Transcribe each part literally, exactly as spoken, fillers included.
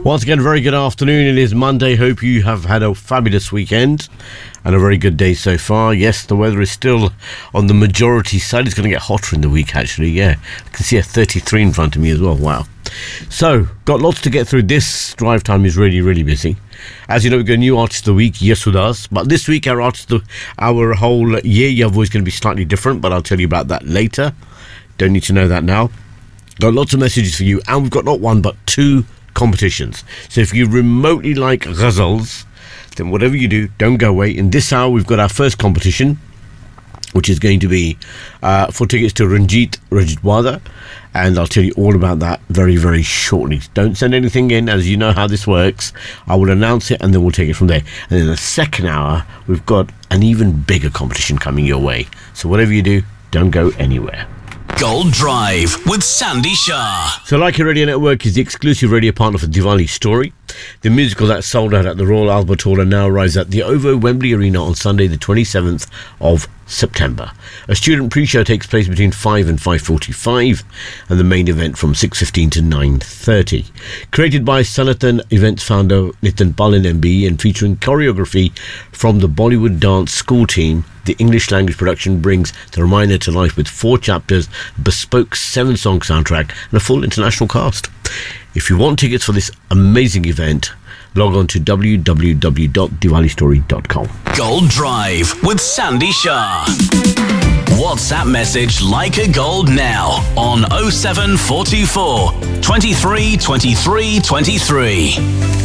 Once again, very good afternoon. It is Monday. Hope you have had a fabulous weekend and a very good day so far. Yes, the weather is still on the majority side. It's going to get hotter in the week, actually. Yeah, I can see a thirty-three in front of me as well. Wow. So, got lots to get through. This drive time is really, really busy. As you know, we've got a new Artist of the Week, Yesudas. But this week, our artist, of, our whole year Yavo is going to be slightly different, but I'll tell you about that later. Don't need to know that now. Got lots of messages for you, and we've got not one, but two competitions. So if you remotely like ghazals, then whatever you do, don't go away. In this hour, we've got our first competition, which is going to be uh, for tickets to Ranjit Rajitwada, and I'll tell you all about that very, very shortly. Don't send anything in, as you know how this works. I will announce it, and then we'll take it from there. And in the second hour, we've got an even bigger competition coming your way. So whatever you do, don't go anywhere. Gold Drive with Sandy Shah. So Leica Radio Network is the exclusive radio partner for Diwali Story. The musical that sold out at the Royal Albert Hall and now arrives at the OVO Wembley Arena on Sunday the twenty-seventh of September. A student pre-show takes place between five and five forty-five and the main event from six fifteen to nine thirty. Created by Sanatan Events founder Nitin Palin M B and featuring choreography from the Bollywood Dance School team, the English language production brings the Ramayana to life with four chapters, bespoke seven-song soundtrack and a full international cast. If you want tickets for this amazing event, log on to w w w dot diwali story dot com. Gold Drive with Sandy Shah. WhatsApp message Leica Gold now on oh seven four two four, twenty-three twenty-three twenty-three.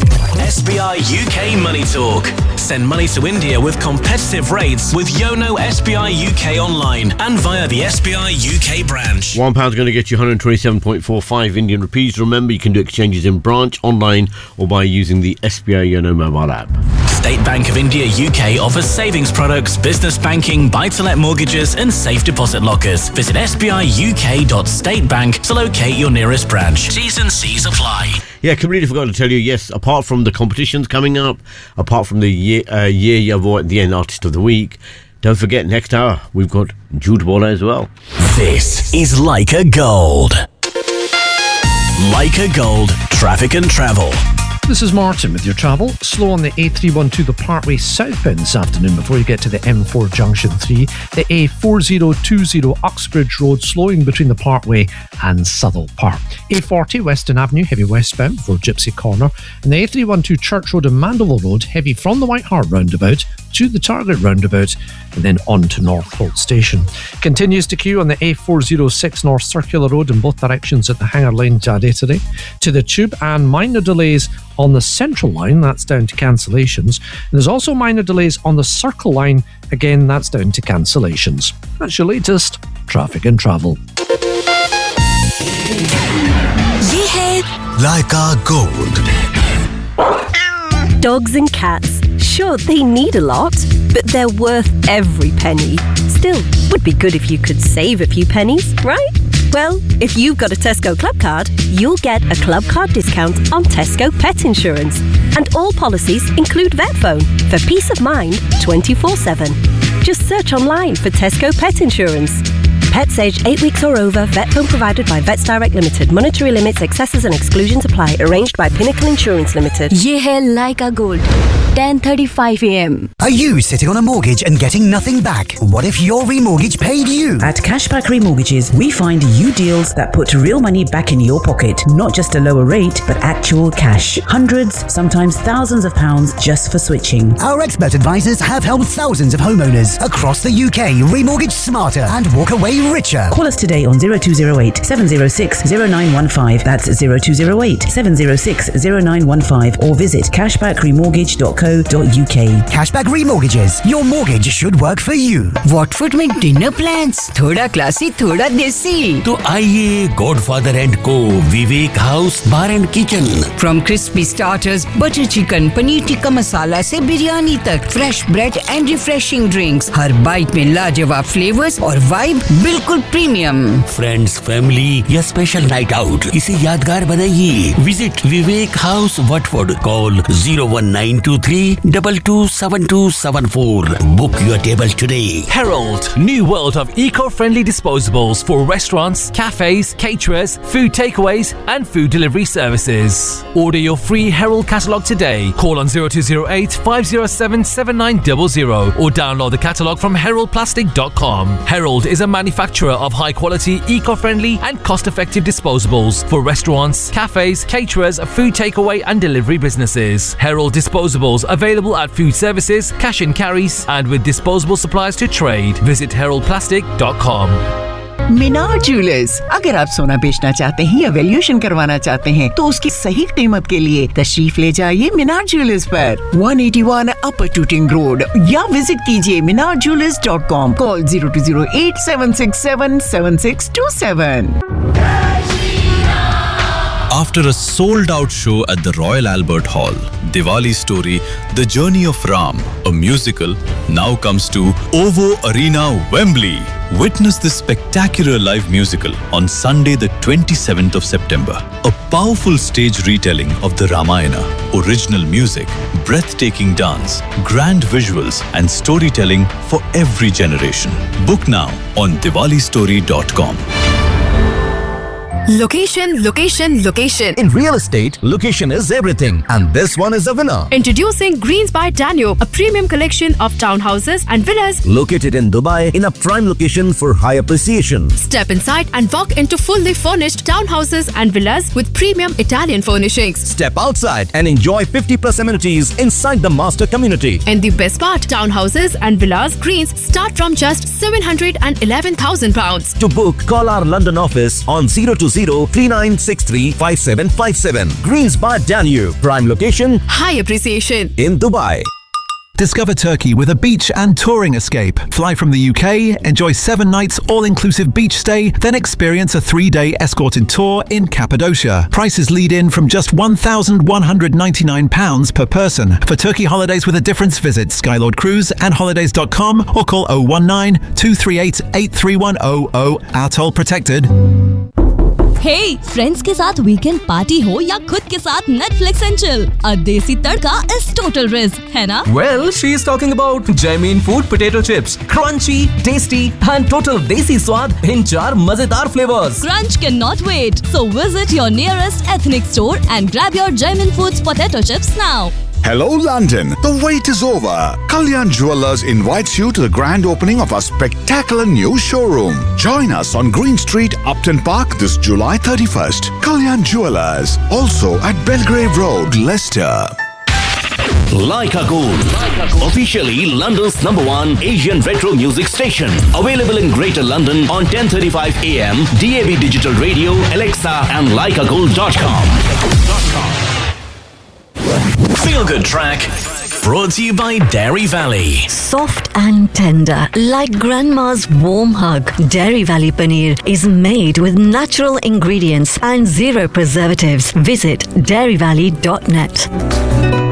S B I U K Money Talk. Send money to India with competitive rates with Yono S B I U K online and via the S B I U K branch. One pound is going to get you one hundred twenty-seven point four five Indian rupees. Remember, you can do exchanges in branch, online, or by using the S B I Yono mobile app. State Bank of India U K offers savings products, business banking, buy-to-let mortgages and safe deposit lockers. Visit s b i u k dot state bank to locate your nearest branch. T's and C's apply. Yeah, completely forgot to tell you, yes, apart from the competitions coming up, apart from the year, uh, year Yavo at the end Artist of the Week, don't forget, next hour, we've got Jude Bola as well. This is Leica Gold. Leica Gold, traffic and travel. This is Martin with your travel. Slow on the A three twelve, the Parkway southbound this afternoon before you get to the M four Junction three. The A four oh two oh Uxbridge Road slowing between the Parkway and Southall Park. A forty Western Avenue heavy westbound before Gypsy Corner. And the A three twelve Church Road and Mandeville Road heavy from the White Hart roundabout to the Target roundabout and then on to North Holt Station. Continues to queue on the A four oh six North Circular Road in both directions at the Hanger Lane Jade today. To the Tube and minor delays on the Central Line, that's down to cancellations. And there's also minor delays on the Circle Line, again that's down to cancellations. That's your latest traffic and travel. Ye hai Leica Gold. dogs and cats. Sure, they need a lot, but they're worth every penny. Still, would be good if you could save a few pennies, right? Well, if you've got a Tesco Club card, you'll get a Club card discount on Tesco Pet Insurance. And all policies include vet phone for peace of mind twenty-four seven. Just search online for Tesco Pet Insurance. Pets aged eight weeks or over, vet phone provided by Vets Direct Limited. Monetary limits, excesses and exclusions apply. Arranged by Pinnacle Insurance Limited. Ye hai Leica Gold. ten thirty-five a m. Are you sitting on a mortgage and getting nothing back? What if your remortgage paid you? At Cashback Remortgages, we find you deals that put real money back in your pocket. Not just a lower rate, but actual cash. Hundreds, sometimes thousands of pounds just for switching. Our expert advisors have helped thousands of homeowners across the U K remortgage smarter and walk away richer. Call us today on zero two zero eight, seven zero six, zero nine one five. That's zero two zero eight, seven zero six, zero nine one five or visit cashback remortgage dot co dot u k. Cashback Remortgages. Your mortgage should work for you. Watford में dinner plans. थोड़ा classy, थोड़ा देसी. तो आइए Godfather and Co. Vivek House Bar and Kitchen. From crispy starters, butter chicken, paneer tikka masala से बिरयानी तक, fresh bread and refreshing drinks. Her bite में लाजवाब flavors और vibe बिल्कुल प्रीमियम। फ्रेंड्स, फैमिली या स्पेशल नाइट आउट, इसे यादगार बनाइए। Visit Vivek house वटफोर्ड, call zero one nine two three two two seven two seven four. Book your table today. Herald, new world of eco-friendly disposables for restaurants, cafes, caterers, food takeaways and food delivery services. Order your free Herald catalogue today. Call on zero two zero eight five zero seven seven nine zero zero or download the catalogue from herald plastic dot com. Herald is a manufacturer of high-quality, eco-friendly and cost-effective disposables for restaurants, cafes, caterers, food takeaway and delivery businesses. Herald disposables available at food services, cash and carries and with disposable supplies to trade. Visit herald plastic dot com. Minar jewellers, अगर आप सोना बेचना चाहते हैं या valuation करवाना चाहते हैं तो उसकी सही कीमत के लिए तशरीफ ले जाइए मीनार ज्वेलर्स पर one eighty-one अपर टूटिंग रोड या विजिट कीजिए मीनार jewellers dot com. Call zero two zero eight seven six seven seven six two seven. After a sold-out show at the Royal Albert Hall, Diwali story, The Journey of Ram, a musical, now comes to OVO Arena, Wembley. Witness this spectacular live musical on Sunday the twenty-seventh of September. A powerful stage retelling of the Ramayana, original music, breathtaking dance, grand visuals and storytelling for every generation. Book now on diwali story dot com. Location, location, location. In real estate, location is everything. And this one is a winner. Introducing Greens by Danube, a premium collection of townhouses and villas. Located in Dubai, in a prime location for high appreciation. Step inside and walk into fully furnished townhouses and villas with premium Italian furnishings. Step outside and enjoy fifty plus amenities inside the master community. And the best part, townhouses and villas Greens start from just seven hundred eleven thousand pounds. To book, call our London office on zero two zero three nine six three five seven five seven. Greens by Danube. Prime location. High appreciation. In Dubai. Discover Turkey with a beach and touring escape. Fly from the U K, enjoy seven nights all-inclusive beach stay, then experience a three-day escorted tour in Cappadocia. Prices lead in from just one thousand one hundred ninety-nine pounds per person. For Turkey holidays with a difference, visit Skylord Cruise and holidays dot com or call zero one nine two three eight eight three one zero zero. Atoll protected. Hey, friends के साथ weekend party हो या खुद के साथ Netflix and chill, a देसी तड़का is total risk, है ना? Well, she is talking about Jamin Food potato chips, crunchy, tasty, and total desi स्वाद in चार मजेदार flavors. Crunch cannot wait, so visit your nearest ethnic store and grab your Jamin Foods potato chips now. Hello London, the wait is over. Kalyan Jewellers invites you to the grand opening of our spectacular new showroom. Join us on Green Street, Upton Park this July thirty-first. Kalyan Jewellers, also at Belgrave Road, Leicester. Leica Gold, officially London's number one Asian retro music station. Available in Greater London on ten thirty-five A M, D A B Digital Radio, Alexa and leica gold dot com. Feel Good Track, brought to you by Dairy Valley. Soft and tender, like grandma's warm hug. Dairy Valley Paneer is made with natural ingredients and zero preservatives. Visit dairy valley dot net.